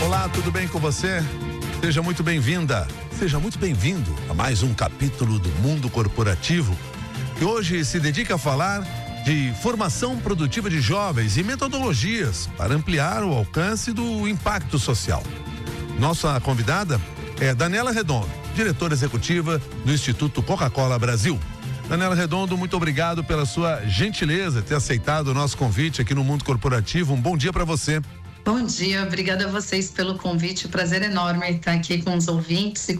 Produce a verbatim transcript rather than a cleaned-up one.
Olá, tudo bem com você? Seja muito bem-vinda, seja muito bem-vindo a mais um capítulo do Mundo Corporativo, que hoje se dedica a falar de formação produtiva de jovens e metodologias para ampliar o alcance do impacto social. Nossa convidada é Daniela Redondo, diretora executiva do Instituto Coca-Cola Brasil. Daniela Redondo, muito obrigado pela sua gentileza de ter aceitado o nosso convite aqui no Mundo Corporativo. Um bom dia para você. Bom dia, obrigada a vocês pelo convite, prazer enorme estar aqui com os ouvintes e